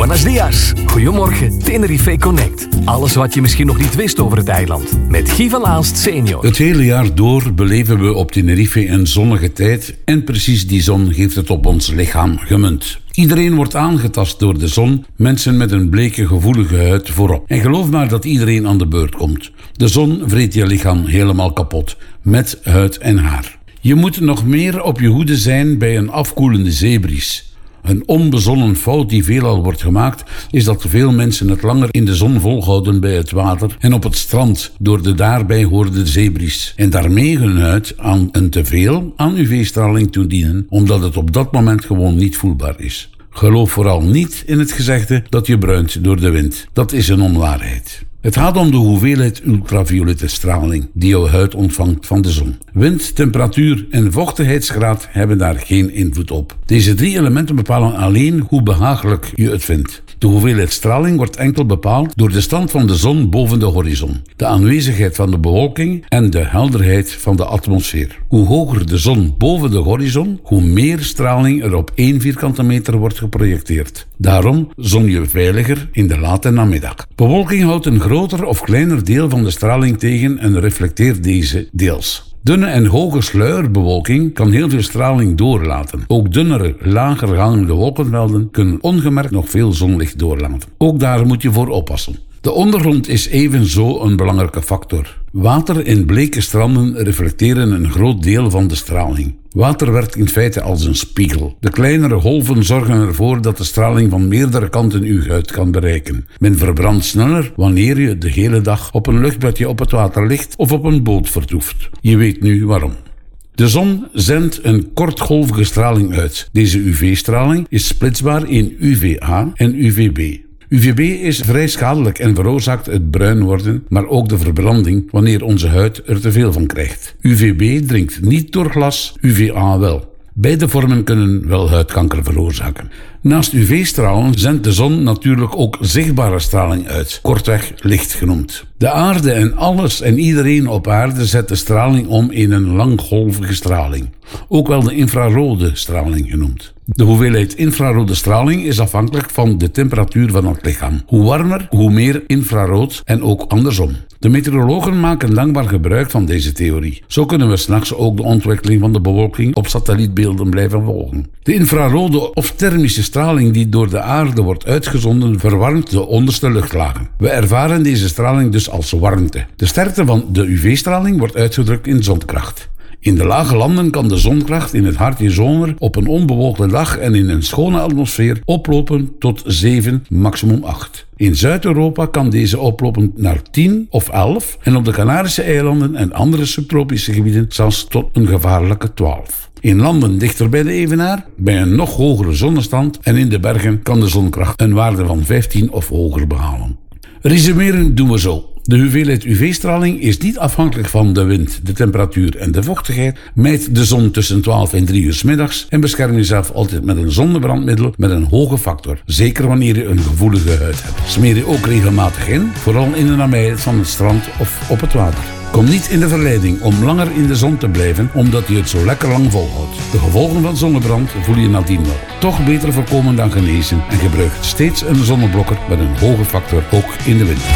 Buenos dias. Goedemorgen, Tenerife Connect. Alles wat je misschien nog niet wist over het eiland. Met Guy van Aalst senior. Het hele jaar door beleven we op Tenerife een zonnige tijd. En precies die zon geeft het op ons lichaam gemunt. Iedereen wordt aangetast door de zon, mensen met een bleke gevoelige huid voorop. En geloof maar dat iedereen aan de beurt komt. De zon vreet je lichaam helemaal kapot, met huid en haar. Je moet nog meer op je hoede zijn bij een afkoelende zeebries. Een onbezonnen fout die veelal wordt gemaakt is dat veel mensen het langer in de zon volhouden bij het water en op het strand door de daarbij horende zeebries. En daarmee hun huid aan een teveel aan UV-straling toedienen, omdat het op dat moment gewoon niet voelbaar is. Geloof vooral niet in het gezegde dat je bruint door de wind. Dat is een onwaarheid. Het gaat om de hoeveelheid ultraviolette straling die jouw huid ontvangt van de zon. Wind, temperatuur en vochtigheidsgraad hebben daar geen invloed op. Deze 3 elementen bepalen alleen hoe behagelijk je het vindt. De hoeveelheid straling wordt enkel bepaald door de stand van de zon boven de horizon, de aanwezigheid van de bewolking en de helderheid van de atmosfeer. Hoe hoger de zon boven de horizon, hoe meer straling er op 1 vierkante meter wordt geprojecteerd. Daarom zon je veiliger in de late namiddag. Bewolking houdt een groter of kleiner deel van de straling tegen en reflecteert deze deels. Dunne en hoge sluierbewolking kan heel veel straling doorlaten. Ook dunnere, lager hangende wolkenvelden kunnen ongemerkt nog veel zonlicht doorlaten. Ook daar moet je voor oppassen. De ondergrond is evenzo een belangrijke factor. Water in bleke stranden reflecteren een groot deel van de straling. Water werkt in feite als een spiegel. De kleinere golven zorgen ervoor dat de straling van meerdere kanten uw huid kan bereiken. Men verbrandt sneller wanneer je de hele dag op een luchtbedje op het water ligt of op een boot vertoeft. Je weet nu waarom. De zon zendt een kortgolvige straling uit. Deze UV-straling is splitsbaar in UVA en UVB. UVB is vrij schadelijk en veroorzaakt het bruin worden, maar ook de verbranding wanneer onze huid er te veel van krijgt. UVB dringt niet door glas, UVA wel. Beide vormen kunnen wel huidkanker veroorzaken. Naast UV-stralen zendt de zon natuurlijk ook zichtbare straling uit, kortweg licht genoemd. De aarde en alles en iedereen op aarde zet de straling om in een langgolvige straling, ook wel de infrarode straling genoemd. De hoeveelheid infrarode straling is afhankelijk van de temperatuur van het lichaam. Hoe warmer, hoe meer infrarood en ook andersom. De meteorologen maken dankbaar gebruik van deze theorie. Zo kunnen we 's nachts ook de ontwikkeling van de bewolking op satellietbeelden blijven volgen. De infrarode of thermische straling die door de aarde wordt uitgezonden verwarmt de onderste luchtlagen. We ervaren deze straling dus als warmte. De sterkte van de UV-straling wordt uitgedrukt in zonkracht. In de lage landen kan de zonkracht in het hartje zomer op een onbewolkte dag en in een schone atmosfeer oplopen tot 7, maximum 8. In Zuid-Europa kan deze oplopen naar 10 of 11 en op de Canarische eilanden en andere subtropische gebieden zelfs tot een gevaarlijke 12. In landen dichter bij de evenaar, bij een nog hogere zonnestand en in de bergen kan de zonkracht een waarde van 15 of hoger behalen. Resumeren doen we zo. De hoeveelheid UV-straling is niet afhankelijk van de wind, de temperatuur en de vochtigheid. Mijt de zon tussen 12 en 3 uur 's middags en bescherm jezelf altijd met een zonnebrandmiddel met een hoge factor. Zeker wanneer je een gevoelige huid hebt. Smeer je ook regelmatig in, vooral in de nabijheid van het strand of op het water. Kom niet in de verleiding om langer in de zon te blijven, omdat je het zo lekker lang volhoudt. De gevolgen van zonnebrand voel je nadien wel. Toch beter voorkomen dan genezen en gebruik steeds een zonneblokker met een hoge factor, ook in de winter.